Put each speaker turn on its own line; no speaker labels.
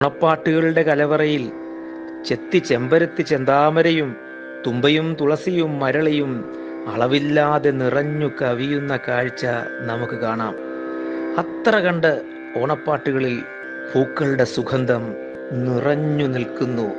ഓണപ്പാട്ടുകളുടെ കലവറയിൽ ചെത്തി ചെമ്പരത്തി ചെന്താമരയും തുമ്പയും തുളസിയും മരളിയും അളവില്ലാതെ നിറഞ്ഞു കവിയുന്ന കാഴ്ച നമുക്ക് കാണാം. അത്ര കണ്ട് ഓണപ്പാട്ടുകളിൽ പൂക്കളുടെ സുഗന്ധം നിറഞ്ഞു നിൽക്കുന്നു.